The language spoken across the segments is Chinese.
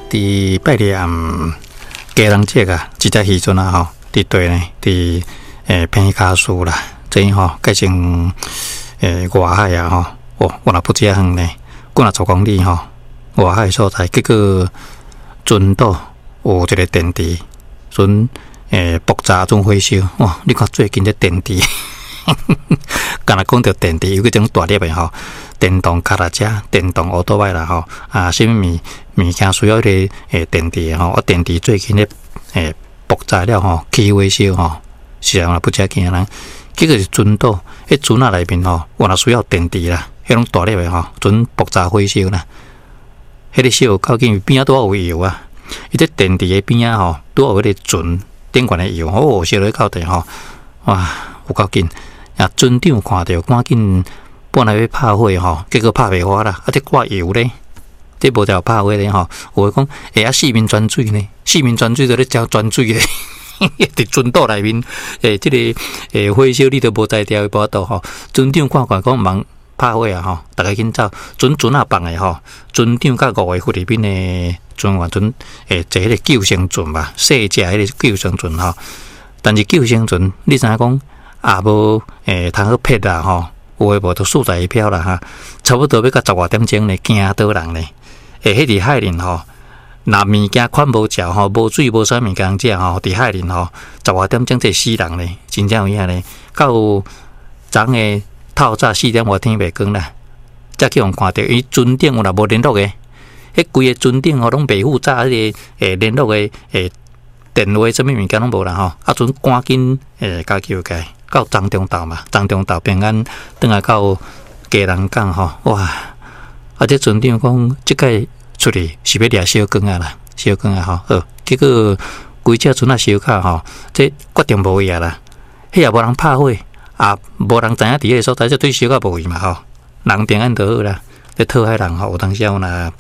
伫拜年家人节啊，即只时阵啊吼，伫地呢，伫偏卡树啦，这吼改成外海啊吼，我若不遮远呢，过若10公里吼，外海所在，结果船岛有一个电池，爆炸准火烧，哇！你看最近这电池。敢若讲到电池，有迄种大粒的吼，电动脚踏车、电动奥多麦啦吼，什么物件需要迄个电池吼，电池最近咧爆炸了吼，起火烧吼，是啊，不遮惊人。结果是船岛，迄船啊内面吼，我若需要电池啦，迄种大粒的吼，船爆炸火烧啦，迄个烧究竟边仔拄有油啊？伊这电池的边仔吼，拄有迄个船顶悬的油，烧落到地吼，哇，有够紧！啊，船长看到，赶紧本来要拍火吼，结果拍袂花啦，这挂油咧，这无条拍火咧吼。有诶讲，四面泉水呢，四面泉水都咧浇泉水咧，伫船岛内面，这个火烧你都无在调，无法度吼。船长看讲忙拍火啊吼，大家紧走，船啊放诶吼，船长甲5个菲律宾诶船员坐迄个救生船嘛，细只迄个救生船吼。但是救生船，你知影讲？也无通好撇啦吼，有诶无都数在一票啦哈，差不多要到10外点钟呢，惊倒人呢。迄伫海里吼，若物件款无照吼，无水无啥物件食吼，伫海里吼，10外点钟这死人呢，真正有影呢。到昨诶透早4点外天袂光啦，才去互看到伊船顶有若无联络诶，迄规个船顶吼拢袂负早迄个联络诶电话什么物件拢无啦吼，船赶紧加救起。到漳中岛嘛，漳中岛平安，转来到家人港吼，哇！这船长讲，即届出去是要掠小光啊啦，小光啊吼，结果规只船啊烧卡吼，这决定无去啊啦，迄也无人拍火，无人知影伫迄个所在，这对烧卡无去嘛吼，人平安就好啦。这讨海人吼，有当时有若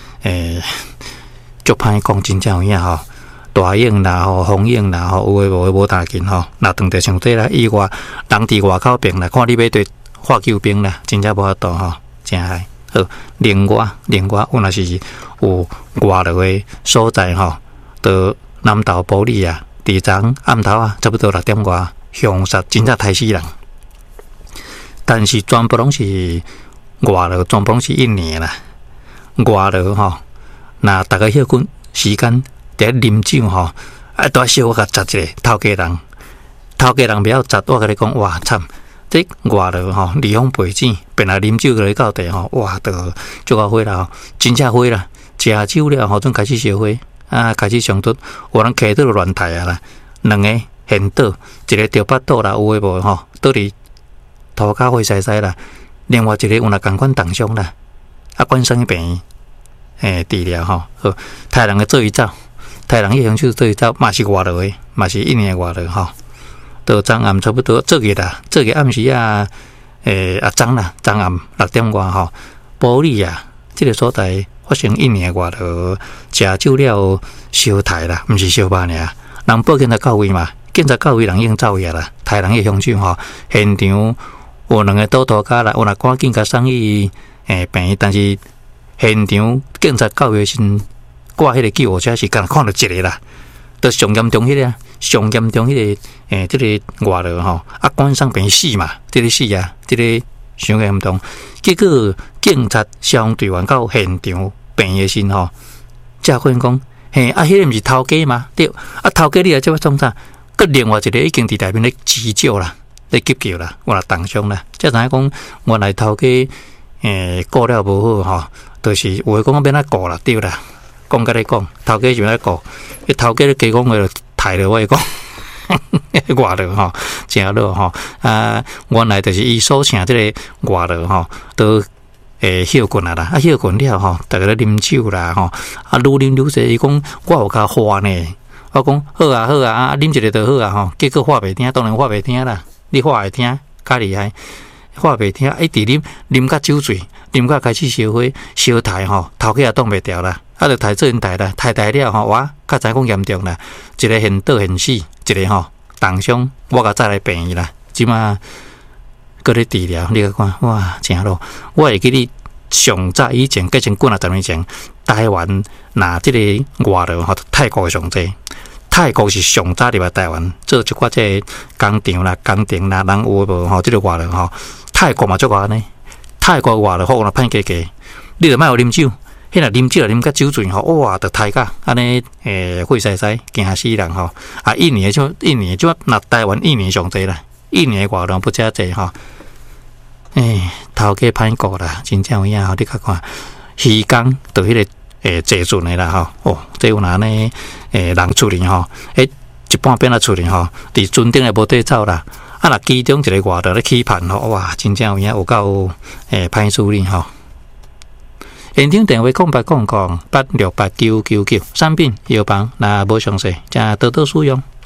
足歹讲，真正有影吼。大影啦吼，风影啦吼，有诶无诶无大紧吼，若当着上底啦，以外人伫外口边啦，看你要对化救兵啦，真正无法度吼，真害。好，另外有若是有外落诶所在吼，到南投埔里啊，伫昨暗头啊，差不多6点外，凶杀真正害死人。但是全部拢是外落，全部拢是1年啦。外落吼，若大家休困时间。伫啉酒吼，大小我甲砸一个头家人不晓砸，我甲你讲，哇惨！这外头吼，离乡背井，变来啉酒来到地吼，哇，都足够火啦吼，真正火啦！食酒了吼，阵开始烧火，开始上桌，有人骑倒乱抬啊啦，2个现倒，一个着巴倒啦，有诶无吼，倒伫涂骹火晒晒啦，另外一个有若共款重伤啦，关生病治疗吼，好，太人个做伊走。太人迄乡手做伊走，嘛是外落诶，嘛是1年外落吼。到昨暗差不多做日啦，做日暗时啊，昨啦，昨暗6点外吼，埔里啊，这个所在发生1年外落，食酒了烧台啦，毋是烧肉尔。人报警察到位嘛，警察到位人已经走呀啦。太人迄乡手吼，现场有2个倒涂骹啦，有若赶紧甲送去病院，但是现场警察到位时。挂迄个救护车是敢看到一个啦，都上严重迄个，上严重迄个这个外劳吼，关上病死嘛，这个死啊，这个上严重。结果警察消防队员到现场病的时吼，才发现讲，迄个毋是头家嘛？对，头家你也即要创啥？佮另外一个已经伫内面咧急救啦，咧急救啦，我来重伤啦。才知影讲，原来头家顾了无好吼，就是有诶讲免啊顾啦，对啦。讲甲你讲，头家就来讲，迄头家咧加讲话，抬落我讲，外劳吼，真落吼，原来就是伊所请即个外劳吼，都休困啊啦，休困了吼，大家咧啉酒啦吼，愈啉愈济，伊讲我有甲花呢，我讲好啊好啊，啉一个就好啊吼，结果话袂听，当然话袂听啦，你话会听，较厉害。话袂听，一直啉甲酒醉，啉甲开始烧火烧台吼，头家也挡袂掉啦，就抬做因抬啦，抬了吼，哇，较知讲严重啦，一个现倒现死，一个吼重伤，我甲再来病院啦，即马搁咧治疗，你看哇，真咯，我会记你上早以前，几前几啊十年前， 台湾拿这个外劳吼，泰国上济。泰国是上早入来台湾做一寡这个工厂啦、工程啦，人有无吼？这个外劳吼，泰国嘛做安尼，泰国外劳好啦，歹加加，你著莫有啉酒，迄若啉酒啉甲酒醉吼，哇，著抬甲安尼血洗洗，惊死人吼！啊，印尼就那台湾印尼上济啦，印尼外劳不遮济吼。头家歹过啦，真正有影吼，你看看，鱼缸著迄个。坐船的啦吼，这有哪呢？人出去吼，一半边仔出去吼，伫船顶也无地走啦。啊，若其中一个外头咧起盘吼，哇，真正有影有够歹处理吼。现场电话0800868999，产品药房若无详细，请多多使用。